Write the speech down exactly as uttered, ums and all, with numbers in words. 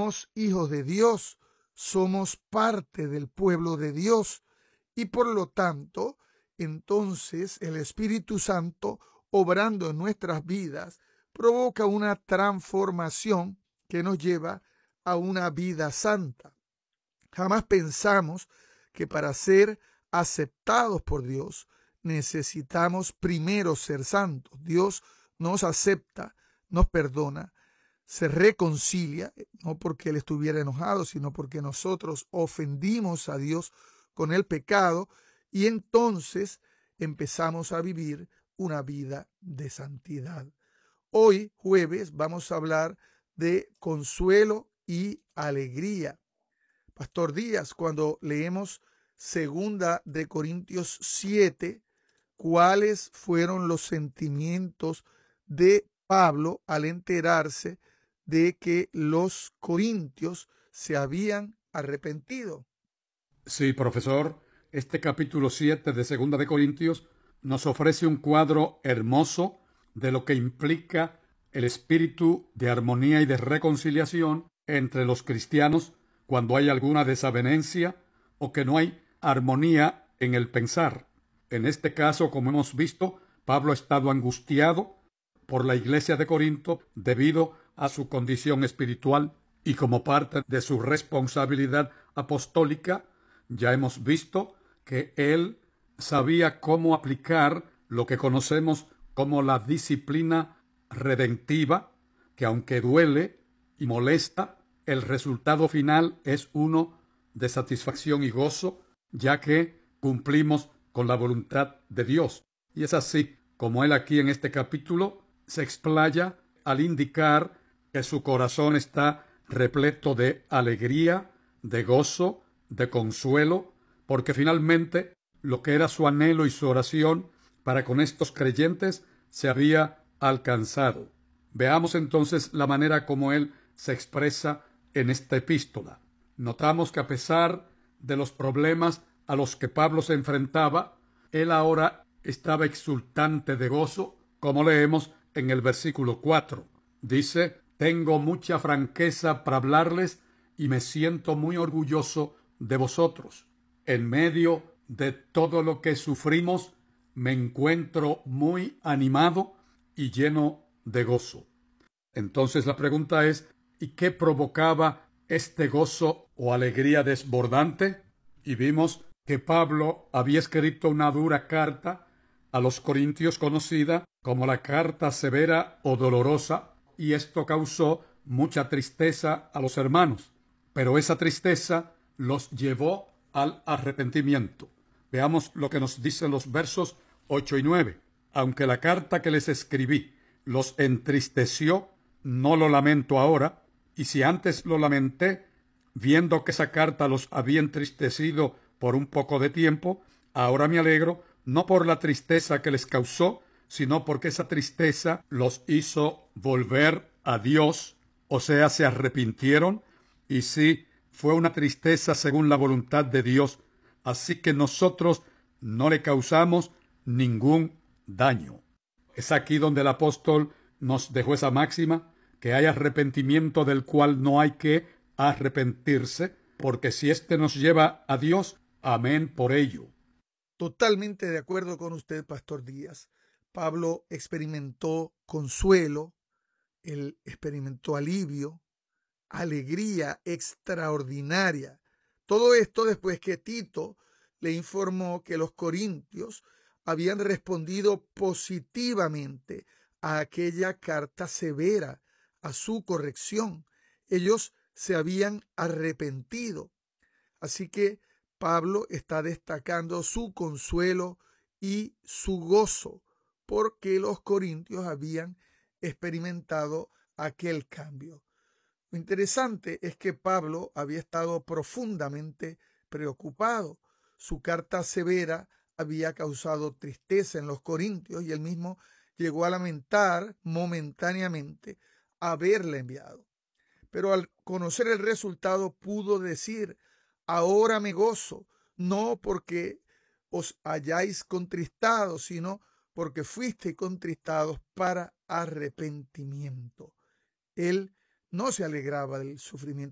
somos hijos de Dios, somos parte del pueblo de Dios y por lo tanto, entonces el Espíritu Santo, obrando en nuestras vidas, provoca una transformación que nos lleva a una vida santa. Jamás pensamos que para ser aceptados por Dios necesitamos primero ser santos. Dios nos acepta, nos perdona, se reconcilia, no porque Él estuviera enojado, sino porque nosotros ofendimos a Dios con el pecado y entonces empezamos a vivir una vida de santidad. Hoy, jueves, vamos a hablar de consuelo y alegría. Pastor Díaz, cuando leemos segunda de Corintios siete, ¿cuáles fueron los sentimientos de Pablo al enterarse de que los corintios se habían arrepentido? Sí, profesor, este capítulo siete de Segunda de Corintios nos ofrece un cuadro hermoso de lo que implica el espíritu de armonía y de reconciliación entre los cristianos cuando hay alguna desavenencia o que no hay armonía en el pensar. En este caso, como hemos visto, Pablo ha estado angustiado por la iglesia de Corinto debido a su condición espiritual y como parte de su responsabilidad apostólica, ya hemos visto que él sabía cómo aplicar lo que conocemos como la disciplina redentiva, que aunque duele y molesta, el resultado final es uno de satisfacción y gozo, ya que cumplimos con la voluntad de Dios. Y es así como él aquí en este capítulo se explaya al indicar que su corazón está repleto de alegría, de gozo, de consuelo, porque finalmente lo que era su anhelo y su oración para con estos creyentes se había alcanzado. Veamos entonces la manera como él se expresa en esta epístola. Notamos que a pesar de los problemas a los que Pablo se enfrentaba, él ahora estaba exultante de gozo, como leemos en el versículo cuatro. Dice: tengo mucha franqueza para hablarles y me siento muy orgulloso de vosotros. En medio de todo lo que sufrimos, me encuentro muy animado y lleno de gozo. Entonces la pregunta es, ¿y qué provocaba este gozo o alegría desbordante? Y vimos que Pablo había escrito una dura carta a los corintios conocida como la carta severa o dolorosa, y esto causó mucha tristeza a los hermanos. Pero esa tristeza los llevó al arrepentimiento. Veamos lo que nos dicen los versos ocho y nueve. Aunque la carta que les escribí los entristeció, no lo lamento ahora, y si antes lo lamenté, viendo que esa carta los había entristecido por un poco de tiempo, ahora me alegro, no por la tristeza que les causó, sino porque esa tristeza los hizo volver a Dios, o sea, se arrepintieron, y sí, fue una tristeza según la voluntad de Dios, así que nosotros no le causamos ningún daño. Es aquí donde el apóstol nos dejó esa máxima, que hay arrepentimiento del cual no hay que arrepentirse, porque si éste nos lleva a Dios, amén por ello. Totalmente de acuerdo con usted, Pastor Díaz. Pablo experimentó consuelo, él experimentó alivio, alegría extraordinaria. Todo esto después que Tito le informó que los corintios habían respondido positivamente a aquella carta severa, a su corrección. Ellos se habían arrepentido. Así que Pablo está destacando su consuelo y su gozo porque los corintios habían experimentado aquel cambio. Lo interesante es que Pablo había estado profundamente preocupado. Su carta severa había causado tristeza en los corintios y él mismo llegó a lamentar momentáneamente haberla enviado. Pero al conocer el resultado pudo decir: ahora me gozo, no porque os hayáis contristado, sino porque fuisteis contristados para arrepentimiento. Él no se alegraba del sufrimiento